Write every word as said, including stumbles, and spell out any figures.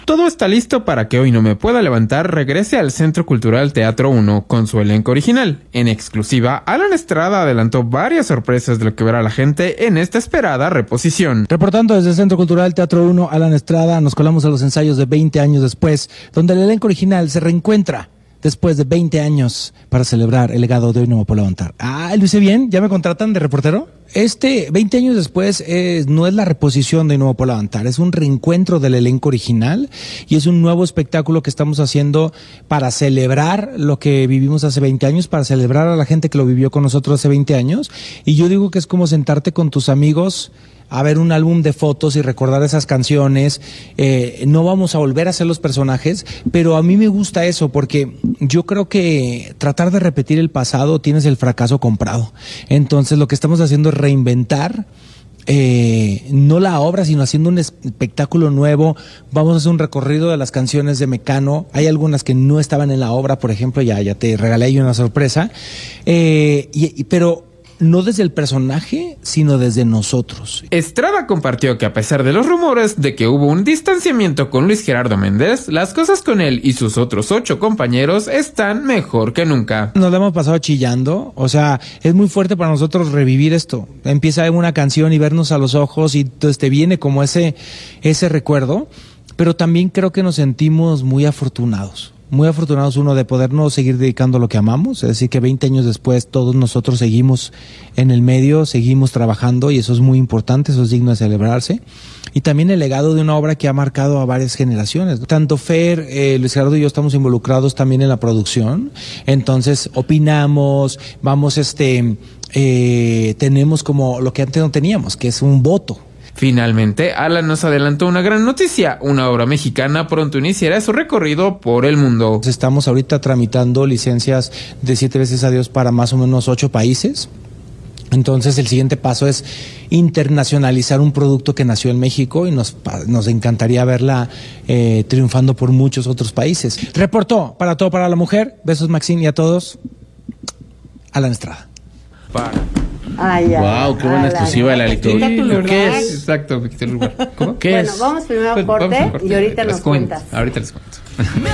Todo está listo para que Hoy No Me Pueda Levantar regrese al Centro Cultural Teatro uno con su elenco original. En exclusiva, Alan Estrada adelantó varias sorpresas de lo que verá la gente en esta esperada reposición. Reportando desde el Centro Cultural Teatro uno, Alan Estrada, nos colamos a los ensayos de veinte años después, donde el elenco original se reencuentra después de veinte años para celebrar el legado de Hoy No Me Puedo Levantar. Ah, ¿lo hice bien? ¿Ya me contratan de reportero? Este, veinte años después, es, no es la reposición de Hoy No Me Puedo Levantar, es un reencuentro del elenco original y es un nuevo espectáculo que estamos haciendo para celebrar lo que vivimos hace veinte años, para celebrar a la gente que lo vivió con nosotros hace veinte años. Y yo digo que es como sentarte con tus amigos a ver un álbum de fotos y recordar esas canciones. Eh, no vamos a volver a ser los personajes, pero a mí me gusta eso porque yo creo que tratar de repetir el pasado tienes el fracaso comprado. Entonces lo que estamos haciendo es reinventar Eh, no la obra, sino haciendo un espectáculo nuevo. Vamos a hacer un recorrido de las canciones de Mecano. Hay algunas que no estaban en la obra, por ejemplo, ya, ya te regalé ahí una sorpresa. Eh, y, y, pero no desde el personaje, sino desde nosotros. Estrada compartió que a pesar de los rumores de que hubo un distanciamiento con Luis Gerardo Méndez, las cosas con él y sus otros ocho compañeros están mejor que nunca. Nos la hemos pasado chillando, o sea, es muy fuerte para nosotros revivir esto. Empieza una canción y vernos a los ojos y entonces te viene como ese, ese recuerdo, pero también creo que nos sentimos muy afortunados. Muy afortunados, uno, de podernos seguir dedicando a lo que amamos, es decir, que veinte años después todos nosotros seguimos en el medio, seguimos trabajando y eso es muy importante, eso es digno de celebrarse. Y también el legado de una obra que ha marcado a varias generaciones. Tanto Fer, eh, Luis Gerardo y yo estamos involucrados también en la producción, entonces opinamos, vamos, este, eh, tenemos como lo que antes no teníamos, que es un voto. Finalmente, Alan nos adelantó una gran noticia. Una obra mexicana pronto iniciará su recorrido por el mundo. Estamos ahorita tramitando licencias de siete veces a Dios para más o menos ocho países. Entonces el siguiente paso es internacionalizar un producto que nació en México y nos, nos encantaría verla eh, triunfando por muchos otros países. Reportó para Todo para la Mujer. Besos, Maxine, y a todos. Alan Estrada. Para. Ay, ay, wow, qué buena exclusiva de la lectura. ¿Qué es? Exacto, ¿Cómo? ¿Qué bueno, es? Vamos primero a corte, y ahorita nos cuento, cuentas. Ahorita les cuento.